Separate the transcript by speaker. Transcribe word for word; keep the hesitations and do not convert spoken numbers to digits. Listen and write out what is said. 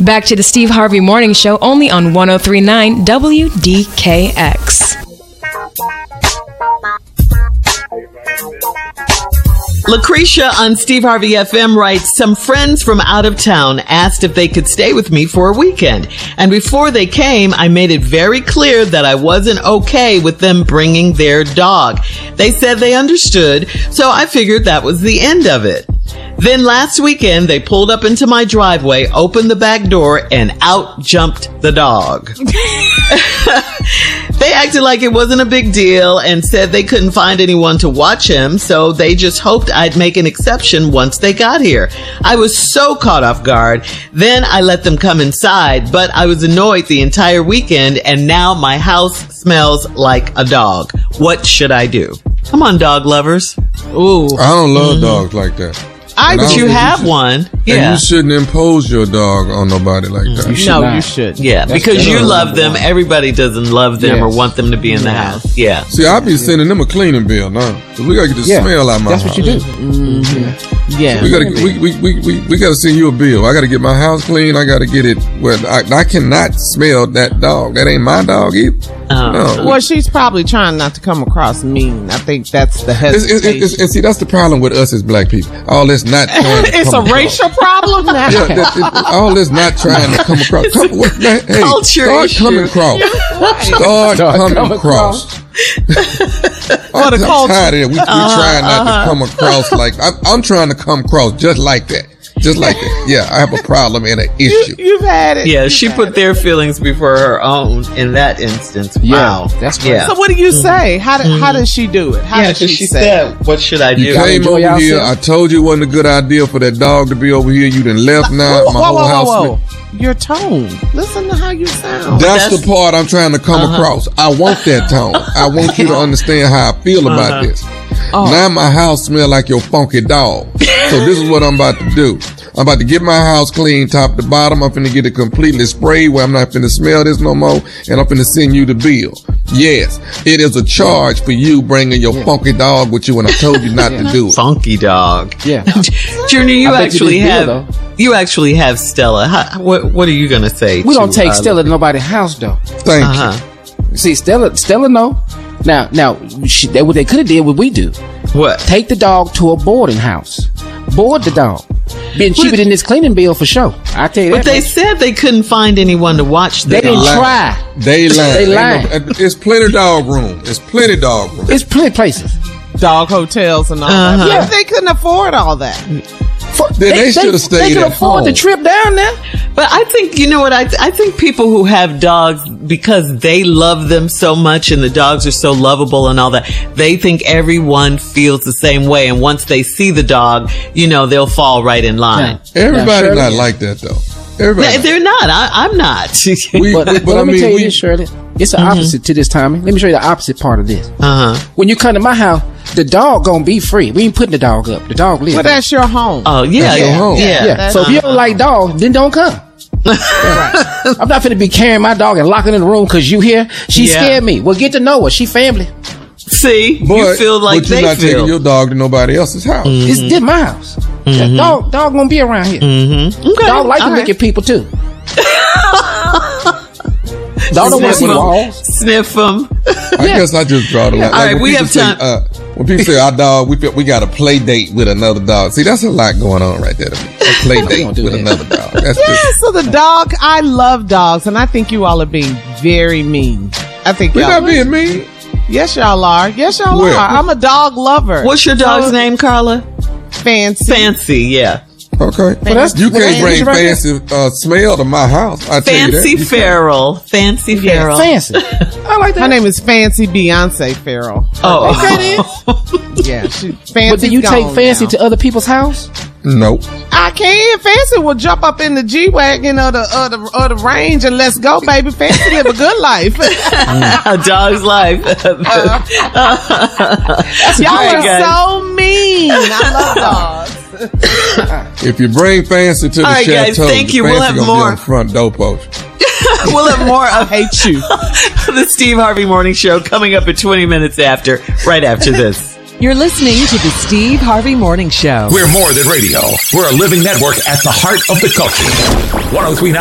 Speaker 1: Back to the Steve Harvey Morning Show, only on one oh three point nine W D K X.
Speaker 2: Lucretia on Steve Harvey F M writes, some friends from out of town asked if they could stay with me for a weekend. And before they came, I made it very clear that I wasn't okay with them bringing their dog. They said they understood, so I figured that was the end of it. Then last weekend, they pulled up into my driveway, opened the back door, and out jumped the dog. They acted like it wasn't a big deal and said they couldn't find anyone to watch him, so they just hoped I'd make an exception once they got here. I was so caught off guard. Then I let them come inside, but I was annoyed the entire weekend, and now my house smells like a dog. What should I do? Come on, dog lovers.
Speaker 3: Ooh.
Speaker 4: I don't love
Speaker 2: Mm-hmm.
Speaker 4: dogs like that.
Speaker 2: I,
Speaker 4: And
Speaker 2: but
Speaker 4: I
Speaker 2: you
Speaker 4: don't-
Speaker 2: have one. Yeah.
Speaker 4: And you shouldn't impose your dog on nobody like that.
Speaker 3: You should
Speaker 2: No,
Speaker 3: not.
Speaker 2: you
Speaker 3: should.
Speaker 2: Yeah,
Speaker 3: That's
Speaker 2: because you
Speaker 3: number
Speaker 2: love them.
Speaker 3: one.
Speaker 2: Everybody doesn't love them
Speaker 3: Yes.
Speaker 2: or want them to be in the house. Yeah.
Speaker 4: See, I be sending them a cleaning bill now. Cause we gotta get the
Speaker 3: Yeah.
Speaker 4: smell out of my
Speaker 3: That's
Speaker 4: house.
Speaker 3: what you do.
Speaker 5: Yeah.
Speaker 4: We gotta, we, we, we, we, we gotta send you a bill. I gotta get my house clean. I gotta get it where I, I cannot smell that dog. That ain't my dog either.
Speaker 2: Oh.
Speaker 4: No.
Speaker 5: Well, she's probably trying not to come across mean. I think that's the
Speaker 4: It's,
Speaker 5: hesitation.
Speaker 4: it's, it's, it's, and see, that's the problem with us as black people. All this not trying to
Speaker 5: It's
Speaker 4: come
Speaker 5: a
Speaker 4: across.
Speaker 5: racial problem now.
Speaker 4: Yeah, that, it, all this not trying to come across. Come, what, man, hey,
Speaker 2: culture
Speaker 4: start
Speaker 2: issue.
Speaker 4: coming across. Start,
Speaker 3: Start
Speaker 4: coming
Speaker 3: coming
Speaker 4: across. I'm,
Speaker 5: the
Speaker 4: I'm
Speaker 5: culture.
Speaker 4: tired of it. We, we
Speaker 2: Uh-huh,
Speaker 4: trying not to come across like I, I'm trying to come across just like that, just like that. Yeah, I have a problem and an issue.
Speaker 5: You've had it.
Speaker 2: Yeah,
Speaker 5: You've
Speaker 2: she
Speaker 5: had
Speaker 2: put
Speaker 5: it.
Speaker 2: their feelings before her own in that instance.
Speaker 3: Yeah,
Speaker 2: Wow.
Speaker 3: that's great.
Speaker 2: Yeah.
Speaker 5: So what do you say? How did how does she do it? How
Speaker 2: Yeah,
Speaker 5: did
Speaker 2: because
Speaker 5: she,
Speaker 2: she
Speaker 5: say?
Speaker 2: said, what should I
Speaker 4: You
Speaker 2: do?
Speaker 4: came
Speaker 3: enjoy
Speaker 4: over here. I
Speaker 3: yourself?
Speaker 4: told you it wasn't a good idea for that dog to be over here. You done left now.
Speaker 5: Whoa,
Speaker 4: My
Speaker 5: whoa,
Speaker 4: whole
Speaker 5: whoa,
Speaker 4: house.
Speaker 5: whoa,
Speaker 4: smell-
Speaker 5: whoa. Your tone. Listen to how you sound.
Speaker 4: That's,
Speaker 2: That's-
Speaker 4: the part I'm trying to come
Speaker 2: Uh-huh.
Speaker 4: across. I want that tone. I want you to understand how I feel about
Speaker 2: Uh-huh.
Speaker 4: this.
Speaker 5: Oh.
Speaker 4: Now my house smell like your funky dog. So this is what I'm about to do. I'm about to get my house clean top to bottom. I'm finna get it completely sprayed where I'm not finna smell this no more. And I'm finna send you the bill. Yes, it is a charge for you bringing your funky dog with you when I told you not to do it.
Speaker 2: Funky dog.
Speaker 3: Yeah.
Speaker 2: Junior, you
Speaker 3: I bet you
Speaker 2: actually
Speaker 3: did
Speaker 2: have
Speaker 3: bill, though.
Speaker 2: you actually have Stella. How, what what are you gonna say?
Speaker 3: We
Speaker 2: to,
Speaker 3: don't take
Speaker 2: uh,
Speaker 3: Stella to nobody's house though.
Speaker 4: Thank
Speaker 2: Uh-huh.
Speaker 3: See, Stella, Stella, no. Now, now, she, they, what they could have did what we do:
Speaker 2: What?
Speaker 3: take the dog to a boarding house, board the dog. Been cheaper than this cleaning bill for sure. I tell you
Speaker 2: But
Speaker 3: that.
Speaker 2: they
Speaker 3: much.
Speaker 2: said they couldn't find anyone to watch
Speaker 3: They
Speaker 2: them.
Speaker 3: didn't
Speaker 4: Lie.
Speaker 3: try.
Speaker 4: They lying.
Speaker 3: They
Speaker 4: Ain't
Speaker 3: lying.
Speaker 4: no- It's plenty dog room. It's plenty dog room.
Speaker 3: It's plenty places.
Speaker 5: Dog hotels and all
Speaker 2: Uh-huh.
Speaker 5: that.
Speaker 3: Yeah.
Speaker 5: But they couldn't afford all that.
Speaker 3: For,
Speaker 4: Then they shoulda stayed
Speaker 3: They could
Speaker 4: at
Speaker 3: afford
Speaker 4: home.
Speaker 3: the trip down there.
Speaker 2: But I think, you know what, I, I think people who have dogs, because they love them so much and the dogs are so lovable and all that, they think everyone feels the same way. And once they see the dog, you know, they'll fall right in line.
Speaker 4: Everybody
Speaker 3: Shirley,
Speaker 4: not
Speaker 3: yeah.
Speaker 4: like that though. Everybody.
Speaker 2: No, they're not. I, I'm not.
Speaker 4: we,
Speaker 3: But,
Speaker 4: we-
Speaker 3: but
Speaker 4: but I
Speaker 3: let me
Speaker 4: mean,
Speaker 3: tell you
Speaker 4: we,
Speaker 3: this, Shirley. It's the opposite to this, Tommy. Let me show you the opposite part of this.
Speaker 2: uh-huh.
Speaker 3: When you come to my house, the dog gonna be free. We ain't putting the dog up. The dog lives.
Speaker 5: But that's your home.
Speaker 2: Oh, yeah.
Speaker 4: That's your
Speaker 2: Yeah.
Speaker 4: home.
Speaker 2: yeah.
Speaker 3: yeah. So if you don't like dogs, then don't come. I'm not finna be carrying my dog and locking in the room because you here. She
Speaker 2: Yeah.
Speaker 3: scared me. Well, get to know her. She family.
Speaker 2: See,
Speaker 4: but,
Speaker 2: you feel like
Speaker 4: but you're
Speaker 2: they
Speaker 4: not
Speaker 2: feel.
Speaker 4: taking your dog to nobody else's house.
Speaker 3: This this my house. That dog dog gonna be around here.
Speaker 2: Okay.
Speaker 3: Dog like to
Speaker 2: all
Speaker 3: look
Speaker 2: right.
Speaker 3: at people too. Dog don't want to see
Speaker 2: Sniff 'em.
Speaker 3: walls.
Speaker 2: Sniff them.
Speaker 4: I guess I just draw the line.
Speaker 2: All right,
Speaker 4: when
Speaker 2: we
Speaker 4: people
Speaker 2: have
Speaker 4: say,
Speaker 2: time.
Speaker 4: Uh, when people say our dog, we feel, we got a play date with another dog. See, that's a lot going on right there. To me. A play date
Speaker 3: don't do
Speaker 4: with
Speaker 3: that.
Speaker 4: another dog. That's
Speaker 5: Yeah,
Speaker 4: just.
Speaker 5: so the dog, I love dogs, and I think you all are being very mean. I think
Speaker 4: We're
Speaker 5: y'all
Speaker 4: not being mean.
Speaker 5: Yes, y'all are. Yes, y'all
Speaker 4: Where?
Speaker 5: are. I'm a dog lover.
Speaker 2: What's your dog's
Speaker 5: So-
Speaker 2: name, Carla?
Speaker 5: Fancy.
Speaker 2: Fancy, yeah.
Speaker 4: Okay.
Speaker 3: that's-
Speaker 4: you
Speaker 3: well,
Speaker 4: can't
Speaker 3: that's
Speaker 4: bring
Speaker 3: right there.
Speaker 4: fancy uh, smell to my house. I tell you that.
Speaker 2: Fancy
Speaker 4: You can't.
Speaker 2: Feral. Fancy
Speaker 5: Yeah,
Speaker 2: Feral.
Speaker 3: Fancy. I like that.
Speaker 5: Her name is Fancy Beyonce Farrell.
Speaker 2: Oh.
Speaker 3: Okay, then.
Speaker 5: Yeah, she Fancy.
Speaker 3: But do you take Fancy to other people's house?
Speaker 4: Nope.
Speaker 5: I can't. Fancy will jump up in the G wagon or the or the or the range and let's go, baby. Fancy live a good life.
Speaker 2: A dog's life.
Speaker 5: Y'all
Speaker 2: right,
Speaker 5: are
Speaker 2: guys.
Speaker 5: so mean. I love dogs.
Speaker 4: If you bring fancy to the
Speaker 2: All right, guys,
Speaker 4: chateau,
Speaker 2: thank you.
Speaker 4: Fancy
Speaker 2: We'll have
Speaker 4: gonna
Speaker 2: more.
Speaker 4: be on the front door post.
Speaker 2: We'll have more of
Speaker 5: Hate you.
Speaker 2: the Steve Harvey Morning Show coming up at twenty minutes after, right after this.
Speaker 6: You're listening to the Steve Harvey Morning Show.
Speaker 7: We're more than radio. We're a living network at the heart of the culture. one oh three point nine